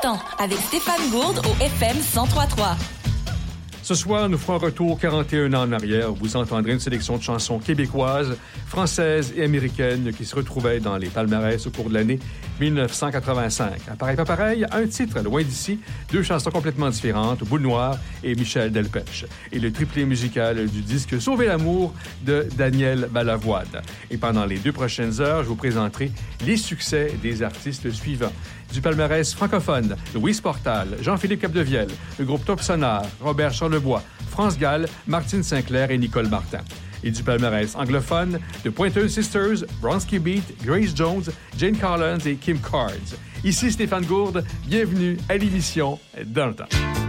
temps avec Stéphane Gourde au FM 103.3. Ce soir, nous ferons un retour 41 ans en arrière. Vous entendrez une sélection de chansons québécoises, françaises et américaines qui se retrouvaient dans les palmarès au cours de l'année 1985. Pareil, pas pareil, un titre, Loin d'ici, deux chansons complètement différentes, Boule Noire et Michel Delpech. Et le triplé musical du disque Sauver l'amour de Daniel Balavoine. Et pendant les 2 prochaines heures, je vous présenterai les succès des artistes suivants. Du palmarès francophone, Louise Portal, Jean-Philippe Capdevielle, le groupe Top Sonar, Robert Charlebois, France Gall, Martine Sinclair et Nicole Martin. Et du palmarès anglophone, de Pointer Sisters, Bronski Beat, Grace Jones, Jane Collins et Kim Cards. Ici Stéphane Gourde, bienvenue à l'émission Dans le temps.